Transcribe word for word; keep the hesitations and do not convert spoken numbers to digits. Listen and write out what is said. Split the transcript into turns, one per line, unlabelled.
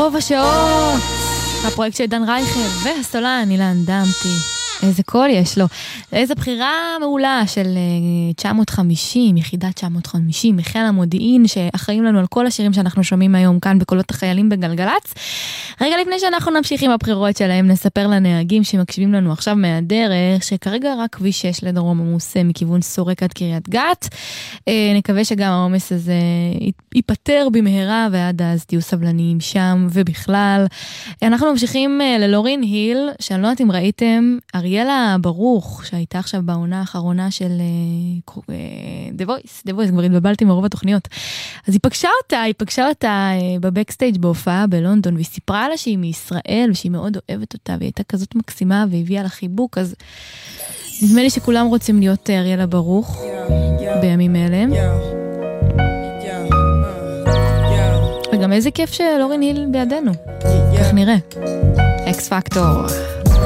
רוב השעות, הפרויקט של דן רייכל והסולן אילן דמתי. איזה קול יש לו. איזה בחירה מעולה של תשע מאות וחמישים, יחידה תשע מאות וחמישים, מחיל המודיעין, שאחראים לנו על כל השירים שאנחנו שומעים היום כאן בקולות החיילים בגלגלץ. רגע לפני שאנחנו נמשיך עם הבחירות שלהם, נספר לנהגים שמקשיבים לנו עכשיו מהדרך, שכרגע רק כביש שש לדרום עמוס מכיוון סורק עד קריית גת. נקווה שגם העומס הזה ייפטר במהרה, ועד אז תהיו סבלניים שם ובכלל. אנחנו ממשיכים ללורין היל, שאני לא יודעת אם ראיתם, אריאלה ברוך, שהייתה עכשיו בעונה האחרונה של uh, uh, The Voice, The Voice, כבר התבלבלתי מרוב התוכניות. אז היא פגשה אותה, היא פגשה אותה uh, בבקסטייג' בהופעה בלונדון, והיא סיפרה לה שהיא מישראל, ושהיא מאוד אוהבת אותה, והיא הייתה כזאת מקסימה, והביאה לה חיבוק, אז נדמה לי שכולם רוצים להיות אריאלה ברוך, בימים אלה. וגם איזה כיף שלורין היל בידינו, כך נראה. אקס פקטור.